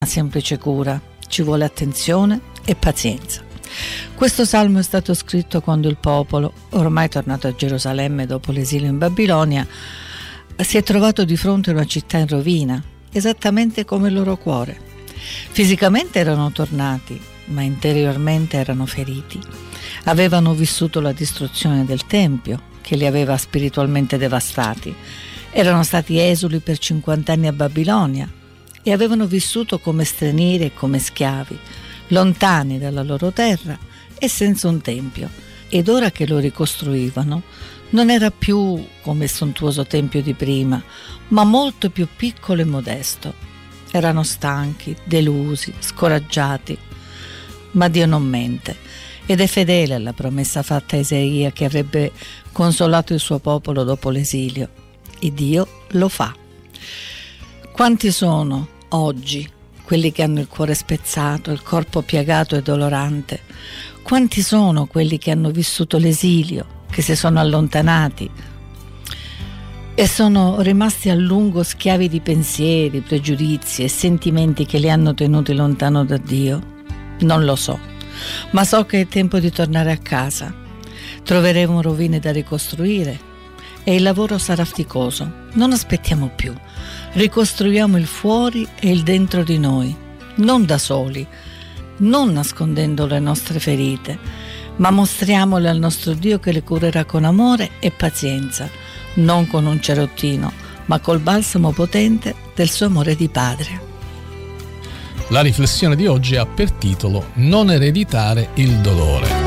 semplice cura, ci vuole attenzione e pazienza. Questo salmo è stato scritto quando il popolo, ormai tornato a Gerusalemme dopo l'esilio in Babilonia, si è trovato di fronte a una città in rovina, esattamente come il loro cuore. Fisicamente erano tornati, ma interiormente erano feriti. Avevano vissuto la distruzione del Tempio, che li aveva spiritualmente devastati. Erano stati esuli per 50 anni a Babilonia e avevano vissuto come stranieri e come schiavi, lontani dalla loro terra e senza un tempio. Ed ora che lo ricostruivano, non era più come il sontuoso tempio di prima, ma molto più piccolo e modesto. Erano stanchi, delusi, scoraggiati. Ma Dio non mente ed è fedele alla promessa fatta a Isaia che avrebbe consolato il suo popolo dopo l'esilio. E Dio lo fa. Quanti sono oggi quelli che hanno il cuore spezzato, il corpo piagato e dolorante? Quanti sono quelli che hanno vissuto l'esilio, che si sono allontanati e sono rimasti a lungo schiavi di pensieri, pregiudizi e sentimenti che li hanno tenuti lontano da Dio? Non lo so, ma so che è tempo di tornare a casa. Troveremo rovine da ricostruire e il lavoro sarà faticoso. Non aspettiamo più. Ricostruiamo il fuori e il dentro di noi, non da soli, non nascondendo le nostre ferite, ma mostriamole al nostro Dio che le curerà con amore e pazienza, non con un cerottino, ma col balsamo potente del suo amore di Padre. La riflessione di oggi ha per titolo Non ereditare il dolore.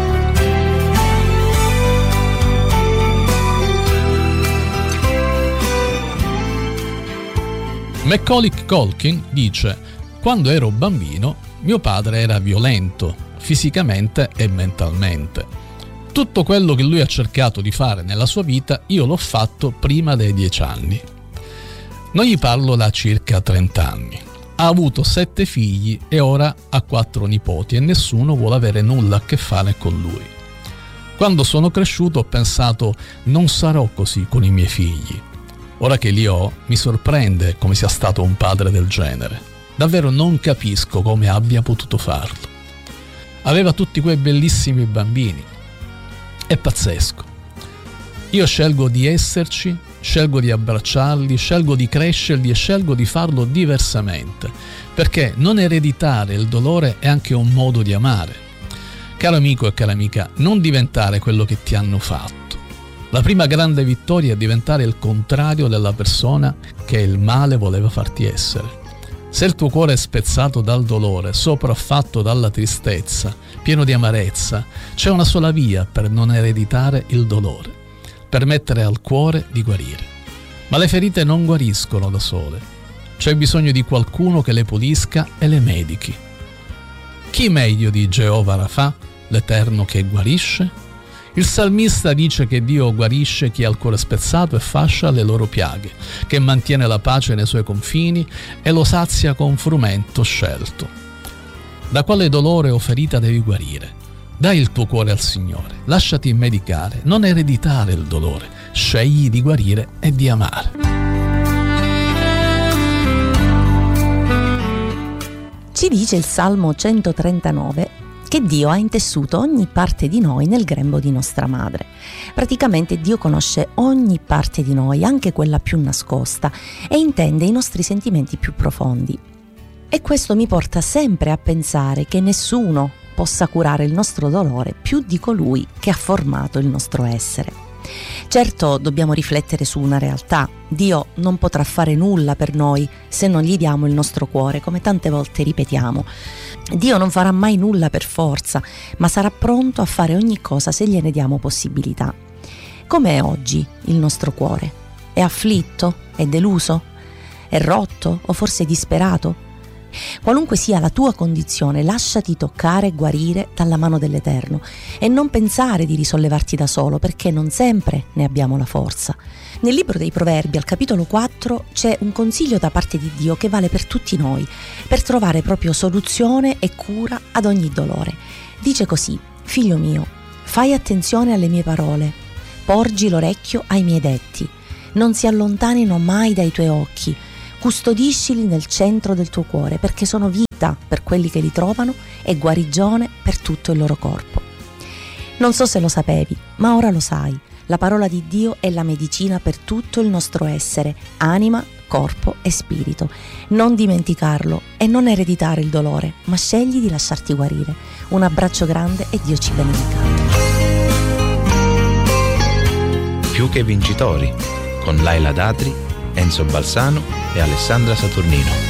Macaulay Culkin dice: quando ero bambino mio padre era violento, fisicamente e mentalmente. Tutto quello che lui ha cercato di fare nella sua vita io l'ho fatto prima dei 10 anni. Non gli parlo da circa 30 anni. Ha avuto 7 figli e ora ha 4 nipoti e nessuno vuole avere nulla a che fare con lui. Quando sono cresciuto ho pensato: non sarò così con i miei figli. Ora che li ho, mi sorprende come sia stato un padre del genere. Davvero non capisco come abbia potuto farlo. Aveva tutti quei bellissimi bambini. È pazzesco. Io scelgo di esserci, scelgo di abbracciarli, scelgo di crescerli e scelgo di farlo diversamente, perché non ereditare il dolore è anche un modo di amare. Caro amico e cara amica, non diventare quello che ti hanno fatto. La prima grande vittoria è diventare il contrario della persona che il male voleva farti essere. Se il tuo cuore è spezzato dal dolore, sopraffatto dalla tristezza, pieno di amarezza, c'è una sola via per non ereditare il dolore: permettere al cuore di guarire. Ma le ferite non guariscono da sole. C'è bisogno di qualcuno che le pulisca e le medichi. Chi meglio di Geova Rafà, l'Eterno che guarisce? Il salmista dice che Dio guarisce chi ha il cuore spezzato e fascia le loro piaghe, che mantiene la pace nei suoi confini e lo sazia con frumento scelto. Da quale dolore o ferita devi guarire? Dai il tuo cuore al Signore, lasciati medicare, non ereditare il dolore, scegli di guarire e di amare. Ci dice il Salmo 139 che Dio ha intessuto ogni parte di noi nel grembo di nostra madre. Praticamente Dio conosce ogni parte di noi, anche quella più nascosta, e intende i nostri sentimenti più profondi. E questo mi porta sempre a pensare che nessuno possa curare il nostro dolore più di colui che ha formato il nostro essere. Certo, dobbiamo riflettere su una realtà. Dio non potrà fare nulla per noi se non gli diamo il nostro cuore, come tante volte ripetiamo. Dio non farà mai nulla per forza, ma sarà pronto a fare ogni cosa se gliene diamo possibilità. Com'è oggi il nostro cuore? È afflitto? È deluso? È rotto? O forse disperato? Qualunque sia la tua condizione, lasciati toccare e guarire dalla mano dell'Eterno e non pensare di risollevarti da solo, perché non sempre ne abbiamo la forza. Nel libro dei Proverbi, al capitolo 4, c'è un consiglio da parte di Dio che vale per tutti noi, per trovare proprio soluzione e cura ad ogni dolore. Dice così: figlio mio, fai attenzione alle mie parole, porgi l'orecchio ai miei detti, non si allontanino mai dai tuoi occhi, custodiscili nel centro del tuo cuore, perché sono vivi felicità per quelli che li trovano e guarigione per tutto il loro corpo. Non so se lo sapevi, ma ora lo sai. La parola di Dio è la medicina per tutto il nostro essere, anima, corpo e spirito. Non dimenticarlo e non ereditare il dolore, ma scegli di lasciarti guarire. Un abbraccio grande e Dio ci benedica. Più che vincitori, con Laila Datri, Enzo Balsano e Alessandra Saturnino.